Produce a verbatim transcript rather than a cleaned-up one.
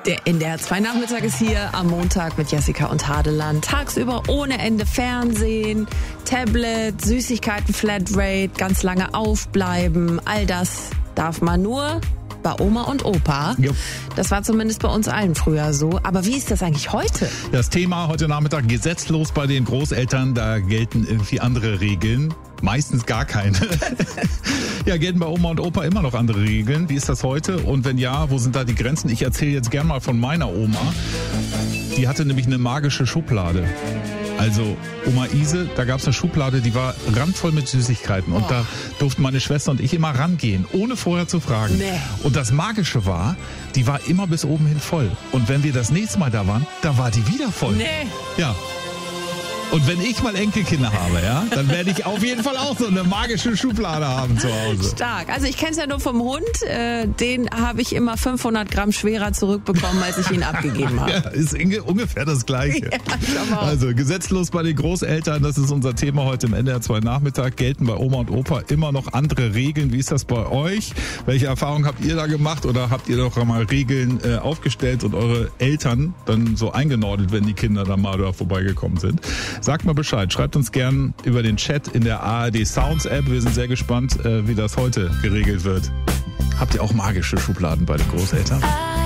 Der N D R zwei Nachmittag ist hier am Montag mit Jessica und Hadeland. Tagsüber ohne Ende Fernsehen, Tablet, Süßigkeiten, Flatrate, ganz lange aufbleiben. All das darf man nur bei Oma und Opa. Jo. Das war zumindest bei uns allen früher so. Aber wie ist das eigentlich heute? Das Thema heute Nachmittag: gesetzlos bei den Großeltern. Da gelten irgendwie andere Regeln. Meistens gar keine. Ja, gelten bei Oma und Opa immer noch andere Regeln. Wie ist das heute? Und wenn ja, wo sind da die Grenzen? Ich erzähle jetzt gern mal von meiner Oma. Die hatte nämlich eine magische Schublade. Also Oma Ise, da gab es eine Schublade, die war randvoll mit Süßigkeiten. Und Oh. da durften meine Schwester und ich immer rangehen, ohne vorher zu fragen. Nee. Und das Magische war, die war immer bis oben hin voll. Und wenn wir das nächste Mal da waren, da war die wieder voll. Nee. Ja. Und wenn ich mal Enkelkinder habe, ja, dann werde ich auf jeden Fall auch so eine magische Schublade haben zu Hause. Stark. Also ich kenne es ja nur vom Hund. Äh, den habe ich immer fünfhundert Gramm schwerer zurückbekommen, als ich ihn abgegeben habe. Ja, ist ungefähr das Gleiche. Ja, schau mal. Also gesetzlos bei den Großeltern, das ist unser Thema heute im N D R zwei Nachmittag. Gelten bei Oma und Opa immer noch andere Regeln? Wie ist das bei euch? Welche Erfahrungen habt ihr da gemacht oder habt ihr doch mal Regeln äh, aufgestellt und eure Eltern dann so eingenordet, wenn die Kinder dann mal da vorbeigekommen sind? Sagt mal Bescheid. Schreibt uns gern über den Chat in der A R D Sounds App. Wir sind sehr gespannt, äh, wie das heute geregelt wird. Habt ihr auch magische Schubladen bei den Großeltern?